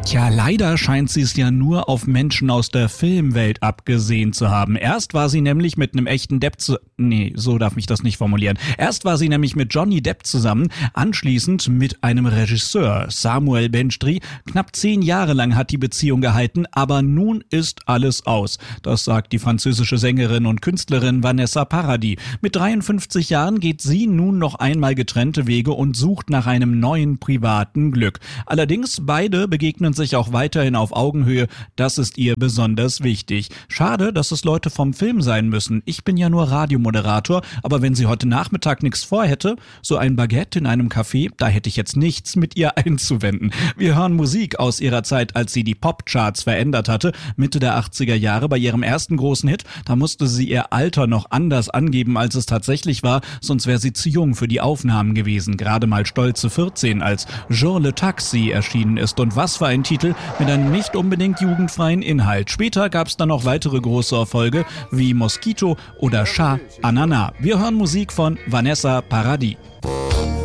Tja, leider scheint sie es ja nur auf Menschen aus der Filmwelt abgesehen zu haben. Erst war sie nämlich mit einem echten Depp so darf ich das nicht formulieren. Erst war sie nämlich mit Johnny Depp zusammen, anschließend mit einem Regisseur, Samuel Benstri. Knapp 10 Jahre lang hat die Beziehung gehalten, aber nun ist alles aus. Das sagt die französische Sängerin und Künstlerin Vanessa Paradis. Mit 53 Jahren geht sie nun noch einmal getrennte Wege und sucht nach einem neuen privaten Glück. Allerdings beide begegnen sich auch weiterhin auf Augenhöhe. Das ist ihr besonders wichtig. Schade, dass es Leute vom Film sein müssen. Ich bin ja nur Radiomoderator, aber wenn sie heute Nachmittag nichts vorhätte, so ein Baguette in einem Café, da hätte ich jetzt nichts mit ihr einzuwenden. Wir hören Musik aus ihrer Zeit, als sie die Popcharts verändert hatte, Mitte der 80er Jahre bei ihrem ersten großen Hit. Da musste sie ihr Alter noch anders angeben, als es tatsächlich war, sonst wäre sie zu jung für die Aufnahmen gewesen. Gerade mal stolze 14, als Jean Le Taxi erschienen ist. Und was für ein Titel mit einem nicht unbedingt jugendfreien Inhalt. Später gab es dann noch weitere große Erfolge wie Mosquito oder Chat Anana. Wir hören Musik von Vanessa Paradis.